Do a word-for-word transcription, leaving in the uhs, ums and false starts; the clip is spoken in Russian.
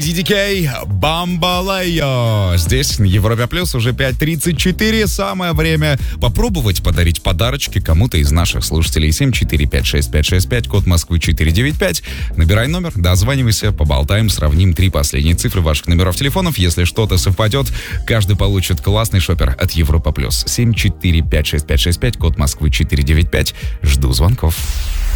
ди ди кей, Бамбалейо. Здесь на Европе Плюс уже пять тридцать четыре. Самое время попробовать подарить подарочки кому-то из наших слушателей. семь четыре пять шесть пять шесть пять, код Москвы четыре девять пять. Набирай номер, дозванивайся, поболтаем, сравним три последние цифры ваших номеров телефонов. Если что-то совпадет, каждый получит классный шопер от Европа Плюс. семь четыре пять шесть пять шесть пять, код Москвы четыре девять пять. Жду звонков.